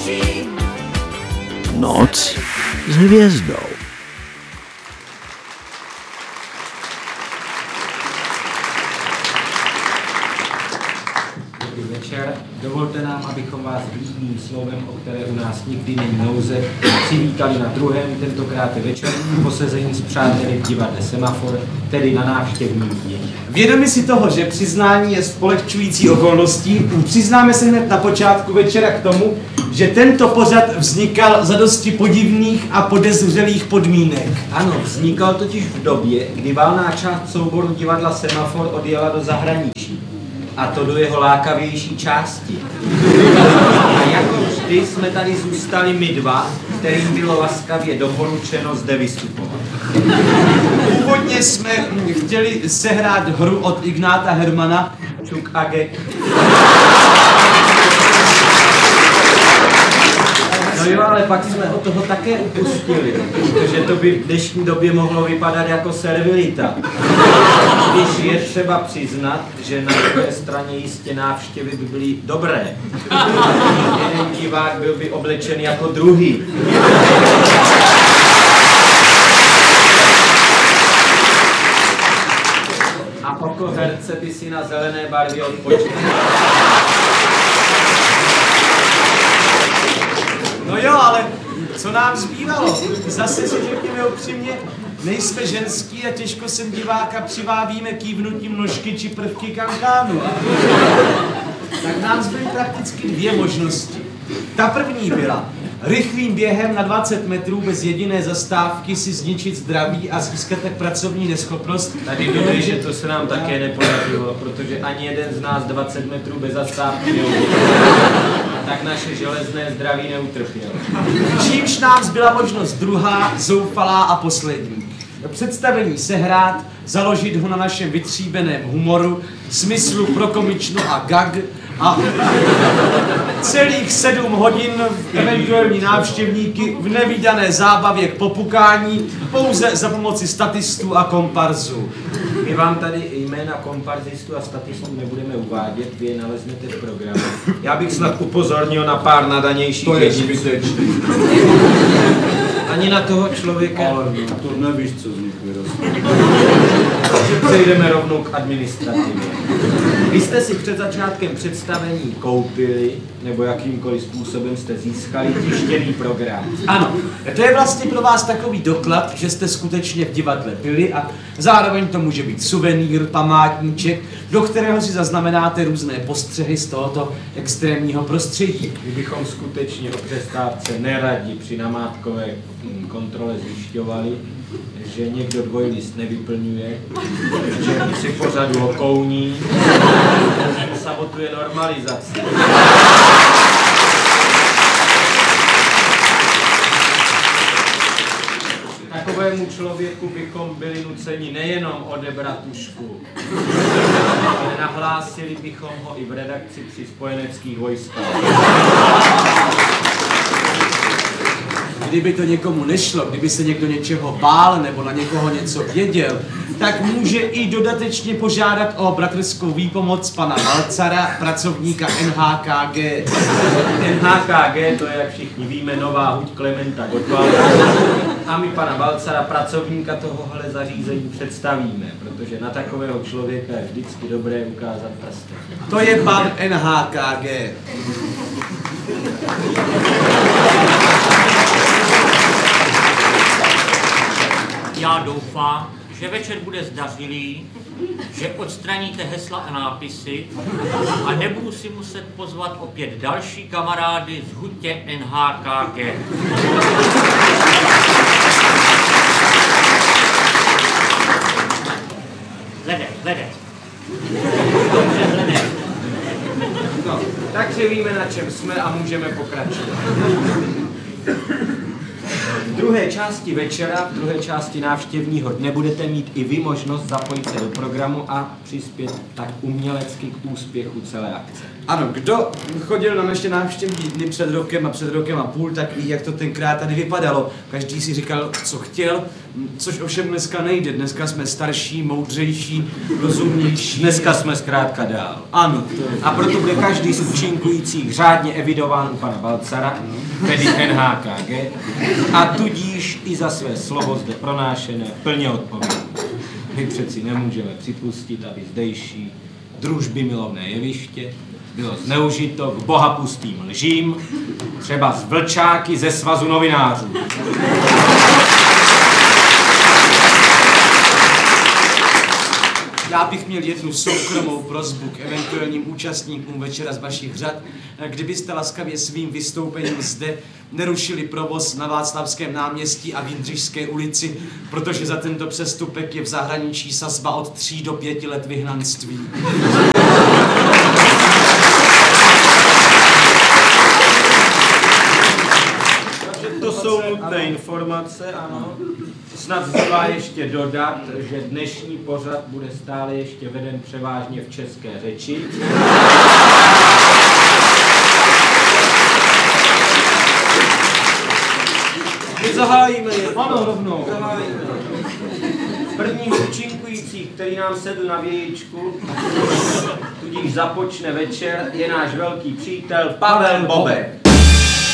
Noc s hvězdou. Dobrý večer. Dovolte nám, abychom vás blídným slovem, o které u nás nikdy není nouze, přivítali na druhém, tentokrát večerním posezení s přáteli v divadle Semafor, tedy na návštěvním dně. Vědomi si toho, že přiznání je spolehčující okolností, přiznáme se hned na počátku večera k tomu, že tento pořad vznikal za dosti podivných a podezřelých podmínek. Ano, vznikal totiž v době, kdy valná část souboru divadla Semafor odjela do zahraničí. A to do jeho lákavější části. A jako vždy jsme tady zůstali my dva, kterým bylo laskavě doporučeno zde vystupovat. Původně jsme chtěli sehrát hru od Ignáta Hermana Čuk a Gek. No jo, ale pak jsme od toho také upustili, protože to by v dnešní době mohlo vypadat jako servilita. Když je třeba přiznat, že na druhé straně jistě návštěvy by byly dobré. Jeden divák byl by oblečen jako druhý. A oko herce by si na zelené barvě odpočinul. No jo, ale co nám zbývalo? Zase si řekněme upřímně, nejsme ženský a těžko sem diváka přivádíme kývnutím nožky či prvky kankánu. Tak nám zbyly prakticky dvě možnosti. Ta první byla rychlým během na 20 metrů bez jediné zastávky si zničit zdraví a získat tak pracovní neschopnost. Tady dodej, že to se nám také nepodařilo, protože ani jeden z nás 20 metrů bez zastávky neuběhl. Tak naše železné zdraví neutrpělo. Čímž nám zbyla možnost druhá, zoufalá a poslední. Představení sehrát, založit ho na našem vytříbeném humoru, smyslu pro komičnu a gag a celých 7 hodin eventuální návštěvníky v nevídané zábavě k popukání pouze za pomoci statistů a komparzů. My vám tady jména komparzistů a statistů nebudeme uvádět, vy je naleznete v programu. Já bych snad upozornil na pár nadanějších. To je zbytečný. Ani na toho člověka. Ale no, to nevíš, co z nich vyroste. Takže přejdeme rovnou k administrativě. Vy jste si před začátkem představení koupili, nebo jakýmkoliv způsobem jste získali tištěný program. Ano, to je vlastně pro vás takový doklad, že jste skutečně v divadle byli a zároveň to může být suvenýr, památníček, do kterého si zaznamenáte různé postřehy z tohoto extrémního prostředí. Kdybychom skutečně o přestávce neradi při namátkové kontrole zjišťovali, že někdo dvojlist nevyplňuje, že při pořadu okouní, sabotuje normalizaci. Takovému člověku bychom byli nuceni nejenom odebrat tušku, ale nahlásili bychom ho i v redakci při spojeneckých vojskách. Kdyby to někomu nešlo, kdyby se někdo něčeho bál nebo na někoho něco věděl, tak může i dodatečně požádat o bratrskou výpomoc pana Balcara, pracovníka NHKG. NHKG, to je, jak všichni víme, nová huť Klementa Gottwalda. A my pana Balcara, pracovníka tohohle zařízení, představíme, protože na takového člověka je vždycky dobré ukázat prstem. To je pan NHKG. Já doufám, že večer bude zdařilý, že odstraníte hesla a nápisy a nebudu si muset pozvat opět další kamarády z hutě NHKG. Hlede. Dobře, hlede. No, takže víme, na čem jsme a můžeme pokračovat. V druhé části večera, v druhé části návštěvního dne budete mít i vy možnost zapojit se do programu a přispět tak umělecky k úspěchu celé akce. Ano, kdo chodil na naše návštěvní dny před rokem a půl, tak ví, jak to tenkrát tady vypadalo. Každý si říkal, co chtěl, Což ovšem dneska nejde. Dneska jsme starší, moudřejší, rozumnější. Dneska jsme zkrátka dál. Ano, to je. A proto bude každý z účinkujících řádně evidován u pana Balcara, tedy NHKG, a tudíž i za své slovo zde pronášené plně odpovědný. My přeci nemůžeme připustit, aby zdejší družby milovné jeviště bylo zneužito k bohapustým lžím, třeba z vlčáky ze svazu novinářů. Já bych měl jednu soukromou prosbu k eventuálním účastníkům večera z vašich řad, kdybyste laskavě svým vystoupením zde nerušili provoz na Václavském náměstí a v Jindřišské ulici, protože za tento přestupek je v zahraničí sazba od 3 do 5 let vyhnanství. To jsou nutné informace, ano. Snad zbývá ještě dodat, že dnešní pořad bude stále ještě veden převážně v české řeči. My zahájíme je. Ano, rovnou. První účinkující, který nám sedl na vějičku, tudíž započne večer, je náš velký přítel Pavel Bobek.